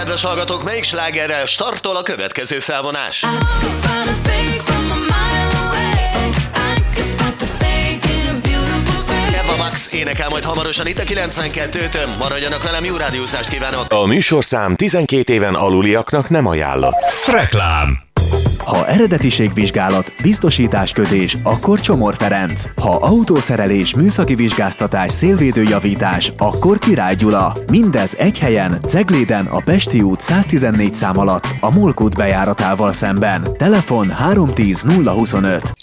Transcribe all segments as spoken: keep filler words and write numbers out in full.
Kedves hallgatók, melyik slágerrel startol a következő felvonás? Eva Max énekel majd hamarosan itt a kilencvenkettőtön. Maradjanak velem, jó rádiózást kívánok! A műsorszám tizenkét éven aluliaknak nem ajánlott. Reklám. Ha eredetiségvizsgálat, biztosításkötés, akkor Csomor Ferenc. Ha autószerelés, műszaki vizsgáztatás, szélvédőjavítás, akkor Király Gyula. Mindez egy helyen, Cegléden, a Pesti út száztizennégy szám alatt, a Molk út bejáratával szemben. Telefon három tíz nulla huszonöt.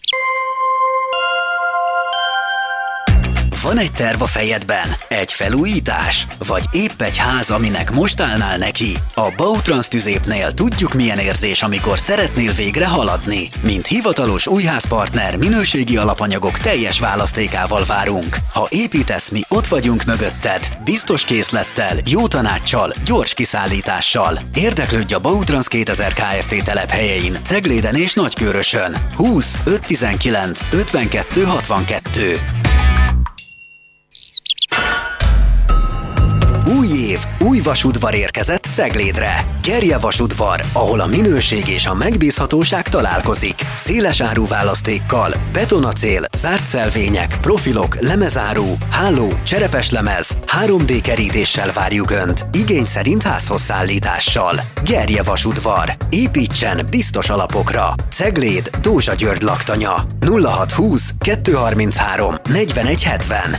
Van egy terv a fejedben? Egy felújítás? Vagy épp egy ház, aminek most állnál neki? A Bautrans Tüzépnél tudjuk, milyen érzés, amikor szeretnél végre haladni. Mint hivatalos újházpartner, minőségi alapanyagok teljes választékával várunk. Ha építesz, mi ott vagyunk mögötted. Biztos készlettel, jó tanáccsal, gyors kiszállítással. Érdeklődj a Bautrans kétezer Kft. Telephelyein, Cegléden és Nagykőrösön. húsz öt tizenkilenc ötvenkettő hatvankettő. Új év, új vasudvar érkezett Ceglédre. Gerje vasudvar, ahol a minőség és a megbízhatóság találkozik. Széles áruválasztékkal, betonacél, zárt szelvények, profilok, lemezáru, háló, cserepes lemez, három dé kerítéssel várjuk Önt, igény szerint házhoz szállítással. Gerje vasudvar. Építsen biztos alapokra. Cegléd, Dózsa György laktanya. nulla hat húsz kettőszázharminchárom negyvenegy hetven.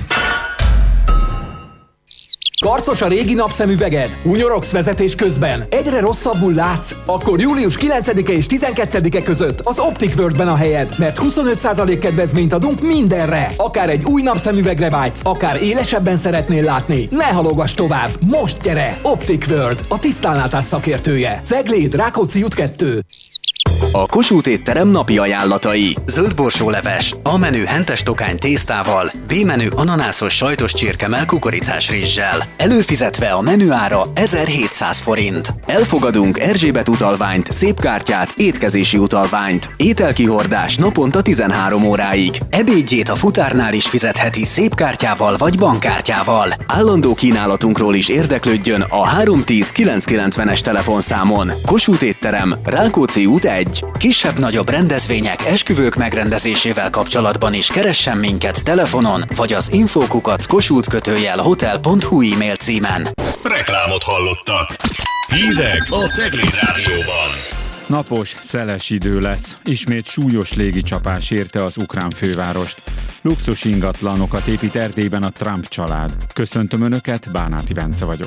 Karcos a régi napszemüveged? Unyorogsz vezetés közben? Egyre rosszabbul látsz? Akkor július kilencedike és tizenkettedike között az Optic Worldben a helyed, mert huszonöt százalék kedvezményt adunk mindenre. Akár egy új napszemüvegre vágysz, akár élesebben szeretnél látni. Ne halogass tovább, most gyere! Optic World, a tisztánlátás szakértője. Cegléd, Rákóczi út kettő. A Kossuth étterem napi ajánlatai. Zöldborsóleves, A menü hentes tokány tésztával, B menü ananászos sajtos csirkemell kukoricás rizssel. Előfizetve a menü ára ezerhétszáz forint. Elfogadunk Erzsébet utalványt, szépkártyát, étkezési utalványt. Ételkihordás naponta tizenhárom óráig. Ebédjét a futárnál is fizetheti szépkártyával vagy bankkártyával. Állandó kínálatunkról is érdeklődjön a három tíz kilencszázkilencvenes telefonszámon. Kossuth étterem, Rákóczi út egy. Kisebb-nagyobb rendezvények, esküvők megrendezésével kapcsolatban is keressen minket telefonon, vagy az infókukac kossuth kötőjel hotel pont hu e-mail címen. Reklámot hallottak. Hírek a Cegléd Rádióban. Napos, szeles idő lesz. Ismét súlyos légicsapás érte az ukrán fővárost. Luxus ingatlanokat épít Erdélyben a Trump család. Köszöntöm Önöket, Bánáti Bence vagyok.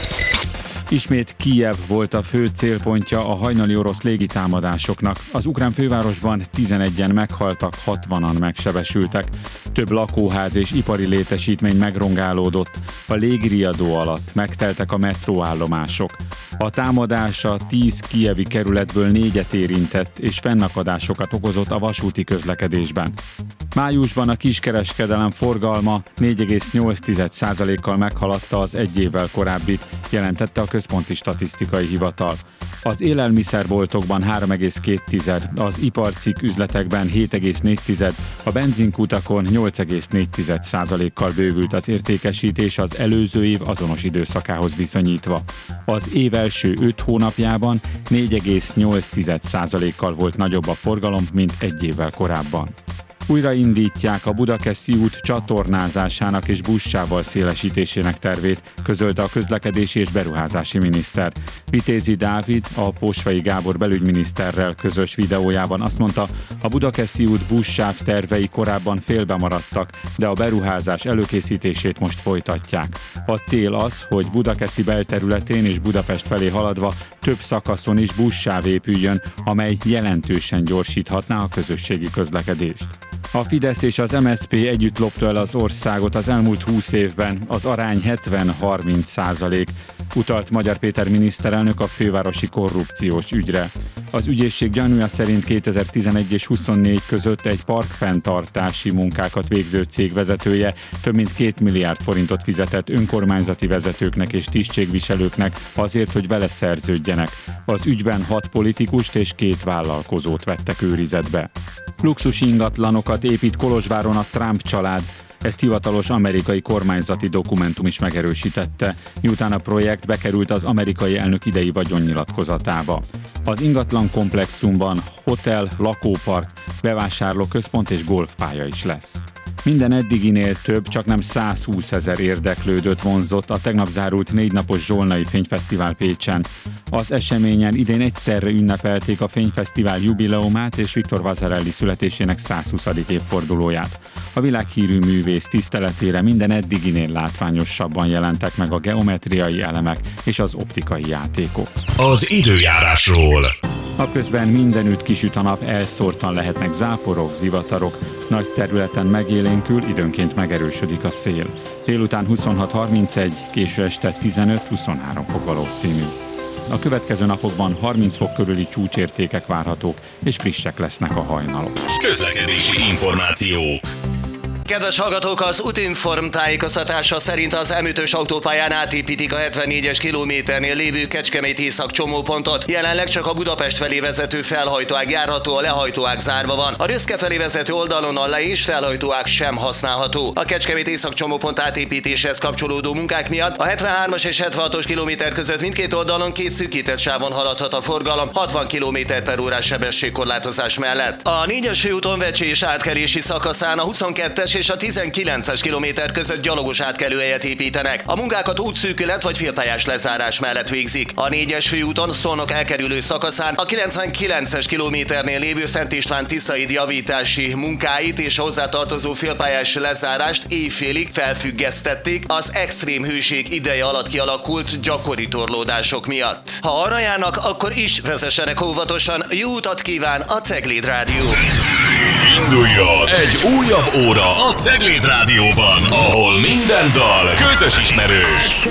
Ismét Kijev volt a fő célpontja a hajnali orosz légitámadásoknak. Az ukrán fővárosban tizenegyen meghaltak, hatvanan megsebesültek. Több lakóház és ipari létesítmény megrongálódott. A légriadó alatt megteltek a metróállomások. A támadás a tíz kijevi kerületből négyet érintett és fennakadásokat okozott a vasúti közlekedésben. Májusban a kiskereskedelem forgalma négy egész nyolc százalékkal meghaladta az egy évvel korábbit, jelentette a Központi Statisztikai Hivatal. Az élelmiszerboltokban három egész két, az iparcikk üzletekben hét egész négy, a benzinkutakon nyolc egész négy százalékkal bővült az értékesítés az előző év azonos időszakához viszonyítva. Az év első öt hónapjában négy egész nyolc százalékkal volt nagyobb a forgalom, mint egy évvel korábban. Újraindítják a Budakeszi út csatornázásának és buszsával szélesítésének tervét, közölte a közlekedési és beruházási miniszter. Vitézi Dávid, a Posvai Gábor belügyminiszterrel közös videójában azt mondta, a Budakeszi út buszsáv tervei korábban félbemaradtak, de a beruházás előkészítését most folytatják. A cél az, hogy Budakeszi belterületén és Budapest felé haladva több szakaszon is buszsáv épüljön, amely jelentősen gyorsíthatná a közösségi közlekedést. A Fidesz és az em es zé pé együtt lopta el az országot az elmúlt húsz évben, az arány hetven harminc százalék, utalt Magyar Péter miniszterelnök a fővárosi korrupciós ügyre. Az ügyészség gyanúja szerint kétezer-tizenegy és huszonnégy között egy parkfenntartási munkákat végző cég vezetője több mint két milliárd forintot fizetett önkormányzati vezetőknek és tisztségviselőknek azért, hogy vele szerződjenek. Az ügyben hat politikust és két vállalkozót vettek őrizetbe. Luxus ingatlanokat épít Kolozsváron a Trump család. Ezt hivatalos amerikai kormányzati dokumentum is megerősítette, miután a projekt bekerült az amerikai elnök idei vagyonnyilatkozatába. Az ingatlan komplexumban hotel, lakópark, bevásárlóközpont és golfpálya is lesz. Minden eddiginél több, csak nem százhúszezer érdeklődőt vonzott a tegnap zárult négy napos Zsolnai Fényfesztivál Pécsen. Az eseményen idén egyszerre ünnepelték a Fényfesztivál jubileumát és Victor Vasarely születésének százhuszadik évfordulóját. A világhírű művész tiszteletére minden eddiginél látványosabban jelentek meg a geometriai elemek és az optikai játékok. Az időjárásról. Napközben mindenütt kisüt a nap, elszórtan lehetnek záporok, zivatarok, nagy területen megélénkül, időnként megerősödik a szél. Délután huszonhat harmincegy, késő este tizenöt-huszonhárom fok valószínű. A következő napokban harminc fok körüli csúcsértékek várhatók, és frissek lesznek a hajnalok. Közlekedési információk. Kedves hallgatók, az Utinform tájékoztatása szerint az em ötös autópályán átépítik a hetvennégyes kilométernél lévő Kecskemét észak csomópontot. Jelenleg csak a Budapest felé vezető felhajtóág járható, a lehajtóág zárva van. A Röszke felé vezető oldalon a le- és felhajtóág sem használható. A Kecskemét észak csomópont átépítéshez kapcsolódó munkák miatt a hetvenhármas és hetvenhatos kilométer között mindkét oldalon két szűkített sávon haladhat a forgalom hatvan kilométer per órás sebességkorlátozás mellett. A négyes főúton Vecsés átkelési szakaszán a huszonkettes és a tizenkilences kilométer között gyalogos átkelőhelyet építenek. A munkákat útszűkület vagy félpályás lezárás mellett végzik. A négyes főúton Szolnok elkerülő szakaszán a kilencvenkilences kilométernél lévő Szent István Tiszaid javítási munkáit és a hozzátartozó félpályás lezárást éjfélig felfüggesztették az extrém hőség ideje alatt kialakult gyakori torlódások miatt. Ha arra járnak, akkor is vezessenek óvatosan. Jó utat kíván a Cegléd Rádió! Induljon egy újabb óra a Cegléd Rádióban, ahol minden dal közös ismerős.